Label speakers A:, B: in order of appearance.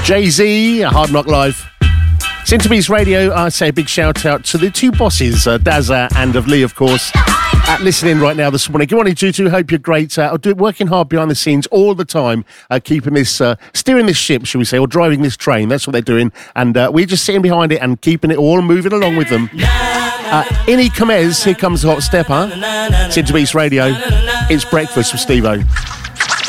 A: Jay-Z, Hard Knock Live. Centrepiece Radio, I say a big shout out to the two bosses, Dazza and of Lee, of course, listening right now this morning. Good morning, Tutu. Hope you're great. Working hard behind the scenes all the time, keeping this, steering this ship, shall we say, or driving this train. That's what they're doing. And we're just sitting behind it and keeping it all moving along with them. Ini Kamez, here comes the hot stepper. Centrepiece Radio. It's breakfast with Steve-O.